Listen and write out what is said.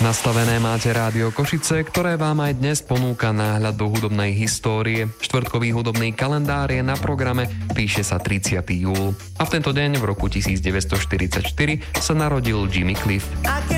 Nastavené máte Rádio Košice, ktoré vám aj dnes ponúka náhľad do hudobnej histórie. Štvrtkový hudobný kalendár je na programe, píše sa 30. júl. A v tento deň v roku 1944 sa narodil Jimmy Cliff.